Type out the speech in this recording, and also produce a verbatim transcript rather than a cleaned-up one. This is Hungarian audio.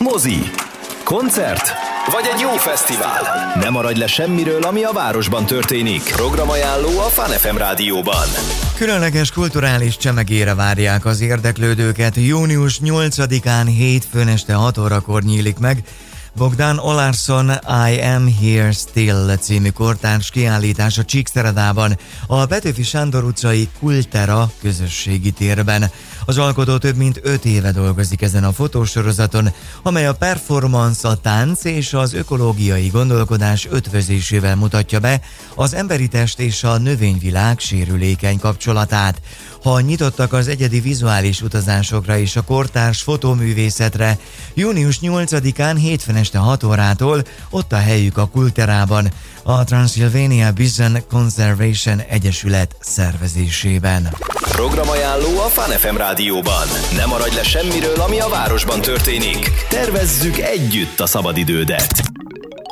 Mozi, koncert vagy egy jó fesztivál. Ne maradj le semmiről, ami a városban történik. Programajánló a Fun ef em rádióban. Különleges kulturális csemegére várják az érdeklődőket. június nyolcadikán hétfőn este hat órakor nyílik meg Bogdan Olarsson I Am Here Still című kortárs kiállítás a Csíkszeredában, a Petőfi Sándor utcai Kultera közösségi térben. Az alkotó több mint öt éve dolgozik ezen a fotósorozaton, amely a performance, a tánc és az ökológiai gondolkodás ötvözésével mutatja be az emberi test és a növényvilág sérülékeny kapcsolatát. Ha nyitottak az egyedi vizuális utazásokra és a kortárs fotóművészetre, június nyolcadikán hétfőn este hat órától ott a helyük a Kulterában, a Transylvania Bison Conservation Egyesület szervezésében. Programajánló a Fun ef em rádióban. Ne maradj le semmiről, ami a városban történik. Tervezzük együtt a szabadidődet.